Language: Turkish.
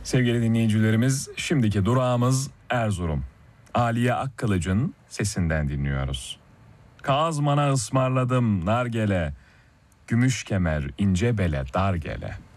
Sevgili dinleyicilerimiz, şimdiki durağımız Erzurum. Aliye Akkılıç'ın sesinden dinliyoruz. Kazman'a ısmarladım nargele, gümüş kemer ince bele dar gele.